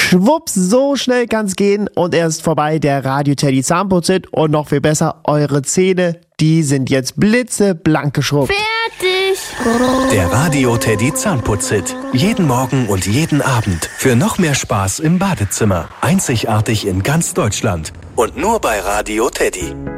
Schwupps, so schnell kann's gehen und er ist vorbei, der Radio Teddy Zahnputzhit. Und noch viel besser, eure Zähne, die sind jetzt blitzeblank geschrubbt. Fertig! Der Radio Teddy Zahnputzhit. Jeden Morgen und jeden Abend. Für noch mehr Spaß im Badezimmer. Einzigartig in ganz Deutschland. Und nur bei Radio Teddy.